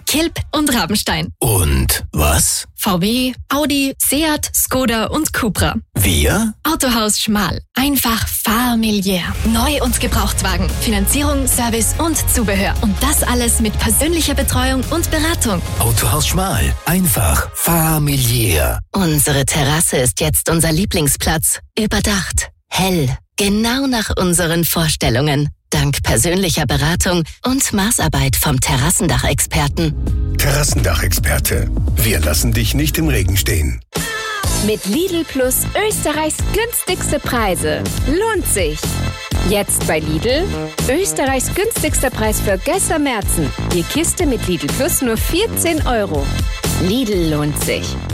Kilb und Rabenstein. Und was? VW, Audi, Seat, Skoda und Cupra. Wir? Autohaus Schmal. Einfach familiär. Neu- und Gebrauchtwagen, Finanzierung, Service und Zubehör. Und das alles mit persönlicher Betreuung und Beratung. Autohaus Schmal. Einfach familiär. Unsere Terrasse ist jetzt unser Lieblingsplatz. Überdacht. Hell. Genau nach unseren Vorstellungen. Dank persönlicher Beratung und Maßarbeit vom Terrassendachexperten. Terrassendachexperte. Wir lassen dich nicht im Regen stehen. Mit Lidl Plus Österreichs günstigste Preise. Lohnt sich. Jetzt bei Lidl. Österreichs günstigster Preis für Gösser Märzen. Die Kiste mit Lidl Plus nur 14 €. Lidl lohnt sich.